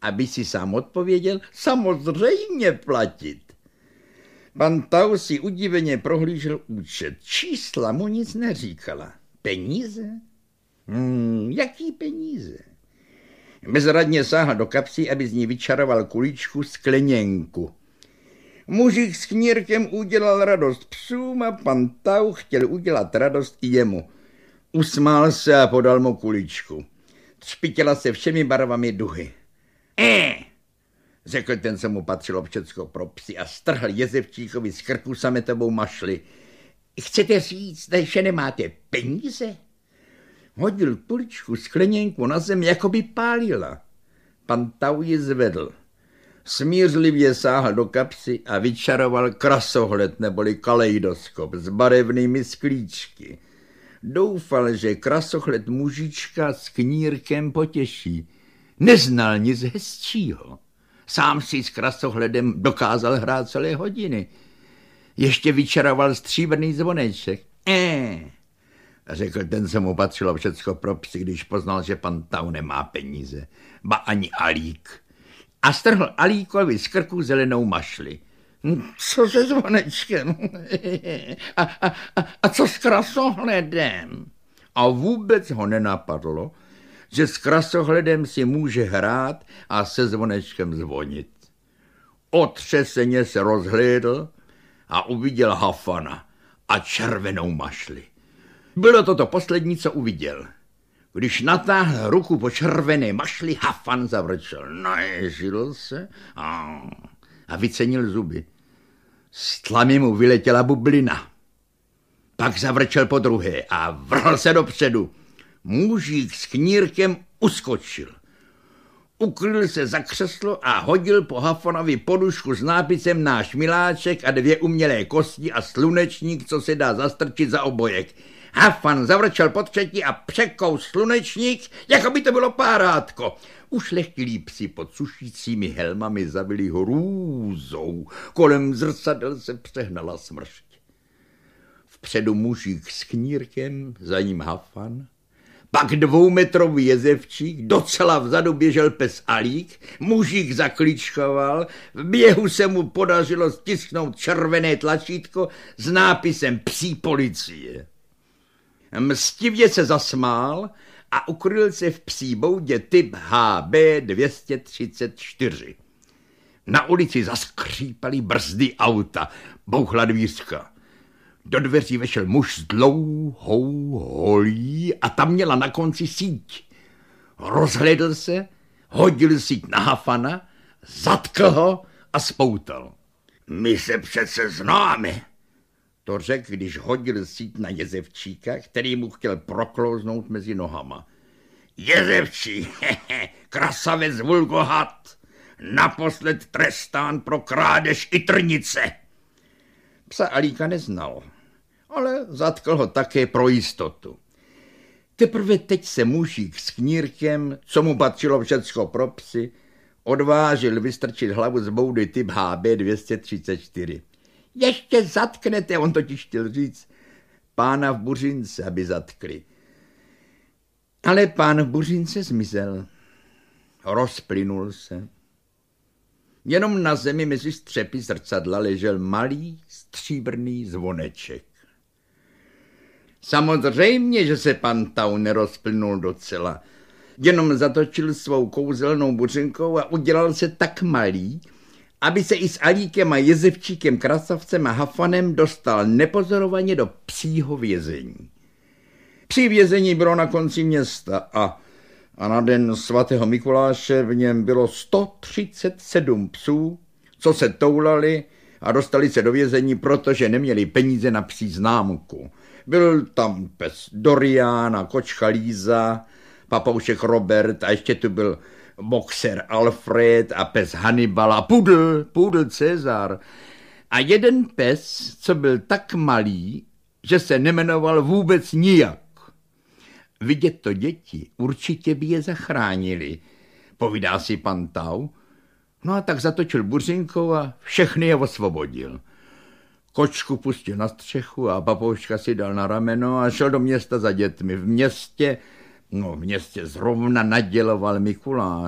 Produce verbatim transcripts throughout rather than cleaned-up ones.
Aby si sám odpověděl, samozřejmě platit. Pan Tau si udiveně prohlížel účet. Čísla mu nic neříkala. Peníze? Hmm, jaký peníze? Bezradně sáhl do kapsy, aby z ní vyčaroval kuličku skleněnku. Mužík s knírkem udělal radost psům a pan Tau chtěl udělat radost i jemu. Usmál se a podal mu kuličku. Třpitila se všemi barvami duhy. Eh, řekl ten, co mu patřilo všecko pro psy a strhl Jezevčíkovi z krku sametovou mašli. Chcete říct, že nemáte peníze? Hodil kuličku skleněnku na zem, jako by pálila. Pan Tau ji zvedl. Smířlivě sáhl do kapsy a vyčaroval krasohled neboli kaleidoskop s barevnými sklíčky. Doufal, že krasohled mužička s knírkem potěší. Neznal nic hezčího. Sám si s krasohledem dokázal hrát celé hodiny. Ještě vyčaroval stříbrný zvoneček. Eh, řekl ten, co mu patřilo všecko pro psy, když poznal, že pan Tau nemá peníze. Ba ani alík. A strhl alíkovi z krku zelenou mašli. Co se zvonečkem? A, a, a, a co s krasohledem? A vůbec ho nenapadlo, že s krasohledem si může hrát a se zvonečkem zvonit. Otřeseně se rozhlédl a uviděl Hafana a červenou mašli. Bylo to to poslední, co uviděl. Když natáhl ruku po červené mašli, Hafan zavrčel. Naježil se a, a vycenil zuby. Z tlamy mu vyletěla bublina. Pak zavrčel po druhé a vrhl se dopředu. Mužík s knírkem uskočil. Ukryl se za křeslo a hodil po Hafanovi podušku s nápisem Náš miláček a dvě umělé kosti a slunečník, co se dá zastrčit za obojek. Hafan zavrčel po třetí a překous slunečník, jako by to bylo párátko. Ušlechtilí psi pod sušícími helmami zabili ho růzou. Kolem zrcadel se přehnala smršť. Vpředu mužík s knírkem, za ním Hafan. Pak dvoumetrový Jezevčík, docela vzadu běžel pes Alík, mužík zakličkoval, v běhu se mu podařilo stisknout červené tlačítko s nápisem Psí policie. Mstivě se zasmál a ukryl se v psí boudě typ H B dvě stě třicet čtyři. Na ulici zaskřípaly brzdy auta, bouchla dvířka. Do dveří vešel muž s dlouhou holí a tam měla na konci síť. Rozhlédl se, hodil síť na Hafana, zatkl ho a spoutal. My se přece známe, to řekl, když hodil síť na Jezevčíka, který mu chtěl proklouznout mezi nohama. Jezevčí, hehe, krasavec vulgohat, naposled trestán pro krádež i trnice. Psa Alíka neznal, ale zatkl ho také pro jistotu. Teprve teď se mužík s knírkem, co mu patřilo všecko pro psy, odvážil vystrčit hlavu z boudy typ H B dvě stě třicet čtyři. Ještě zatknete, on totiž chtěl říct, pána v buřince, aby zatkli. Ale pán v buřince zmizel. Rozplynul se. Jenom na zemi mezi střepy zrcadla ležel malý stříbrný zvoneček. Samozřejmě, že se pan Tau nerozplynul docela. Jenom zatočil svou kouzelnou buřinkou a udělal se tak malý, aby se i s Alíkem a Jezevčíkem, Krasavcem a Hafanem dostal nepozorovaně do psího vězení. Psí vězení bylo na konci města a, a na den svatého Mikuláše v něm bylo sto třicet sedm psů, co se toulali a dostali se do vězení, protože neměli peníze na psí známku. Byl tam pes Dorian a kočka Líza, papoušek Robert a ještě tu byl boxer Alfred a pes Hannibal a pudl, pudl Cezar. A jeden pes, co byl tak malý, že se nemenoval vůbec nijak. Vidět to děti, určitě by je zachránili, povídá si pan Tau. No a tak zatočil buřinkou a všechny je osvobodil. Kočku pustil na střechu a papouška si dal na rameno a šel do města za dětmi. V městě, no v městě zrovna naděloval Mikuláš.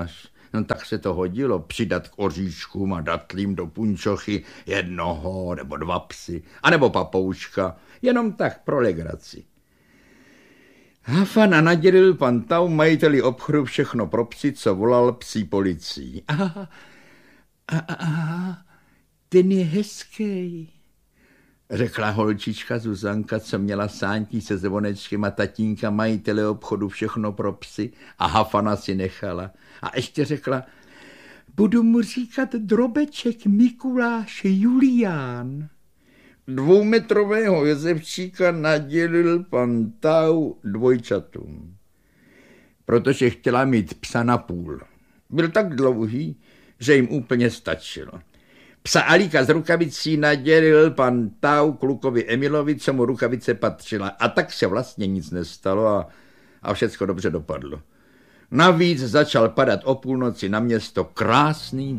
No tak se to hodilo přidat k oříškům a datlím do punčochy jednoho nebo dva psy, anebo papouška, jenom tak pro legraci. Hafana nadělil pan Tau majiteli obchodu všechno pro psy, co volal psí policii. Aha, aha, aha, ten je hezký, řekla holčička Zuzanka, co měla sáňtí se zvonečkem a tatínka majitele obchodu všechno pro psy a Hafana si nechala. A ještě řekla, budu mu říkat Drobeček Mikuláš Julián. Dvoumetrového jezevčíka nadělil pan Tau dvojčatům, protože chtěla mít psa na půl. Byl tak dlouhý, že jim úplně stačilo. Psa Alíka z rukavicí nadělil pan Tau klukovi Emilovi, co mu rukavice patřila. A tak se vlastně nic nestalo a, a všecko dobře dopadlo. Navíc začal padat o půlnoci na město krásný